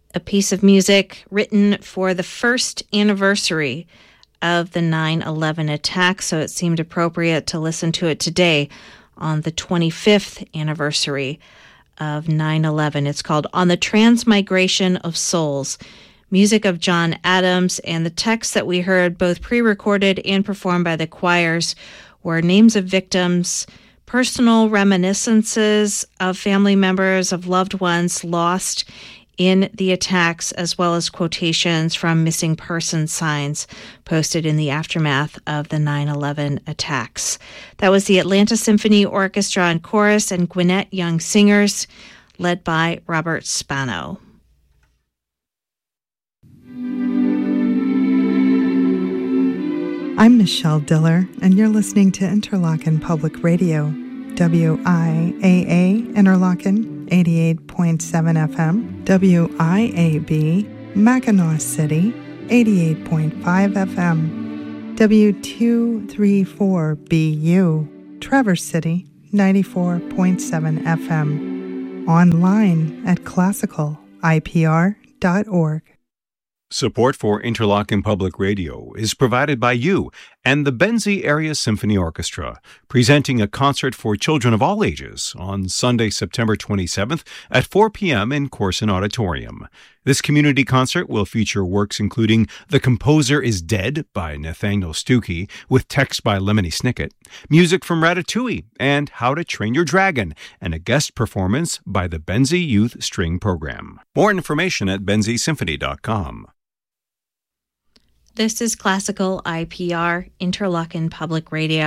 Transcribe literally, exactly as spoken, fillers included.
a piece of music written for the first anniversary of the nine eleven attack, so it seemed appropriate to listen to it today on the twenty-fifth anniversary of nine eleven. It's called On the Transmigration of Souls, music of John Adams, and the texts that we heard, both pre-recorded and performed by the choirs, were names of victims, personal reminiscences of family members, of loved ones lost in the attacks, as well as quotations from missing person signs posted in the aftermath of the nine eleven attacks. That was the Atlanta Symphony Orchestra and Chorus and Gwinnett Young Singers, led by Robert Spano. I'm Michelle Diller, and you're listening to Interlochen Public Radio, W I A A Interlochen, eighty-eight point seven F M, W I A B Mackinac City, eighty-eight point five F M, W two thirty-four B U Traverse City, ninety-four point seven F M, online at classical I P R dot org. Support for Interlochen Public Radio is provided by you and the Benzie Area Symphony Orchestra, presenting a concert for children of all ages on Sunday, September twenty-seventh at four p.m. in Corson Auditorium. This community concert will feature works including The Composer is Dead by Nathaniel Stuckey, with text by Lemony Snicket, music from Ratatouille, and How to Train Your Dragon, and a guest performance by the Benzie Youth String Program. More information at benzie symphony dot com. This is Classical I P R, Interlochen Public Radio.